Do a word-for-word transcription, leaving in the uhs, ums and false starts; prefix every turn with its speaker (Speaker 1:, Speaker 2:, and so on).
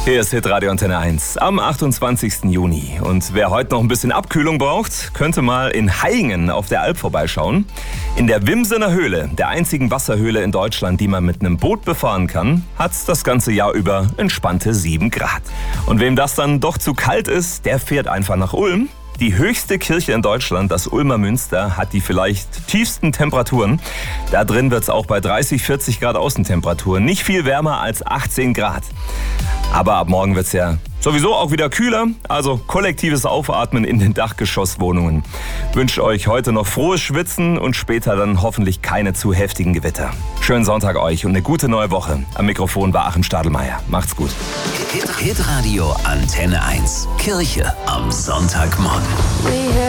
Speaker 1: Hier ist Hitradio Antenne eins am achtundzwanzigsten Juni. Und wer heute noch ein bisschen Abkühlung braucht, könnte mal in Haingen auf der Alp vorbeischauen. In der Wimsener Höhle, der einzigen Wasserhöhle in Deutschland, die man mit einem Boot befahren kann, hat es das ganze Jahr über entspannte sieben Grad. Und wem das dann doch zu kalt ist, der fährt einfach nach Ulm. Die höchste Kirche in Deutschland, das Ulmer Münster, hat die vielleicht tiefsten Temperaturen. Da drin wird es auch bei dreißig, vierzig Grad Außentemperaturen nicht viel wärmer als achtzehn Grad. Aber ab morgen wird es ja sowieso auch wieder kühler, also kollektives Aufatmen in den Dachgeschosswohnungen. Wünsche euch heute noch frohes Schwitzen und später dann hoffentlich keine zu heftigen Gewitter. Schönen Sonntag euch und eine gute neue Woche. Am Mikrofon war Achim Stadelmeier. Macht's gut.
Speaker 2: Hitradio Antenne eins. Kirche am Sonntagmorgen.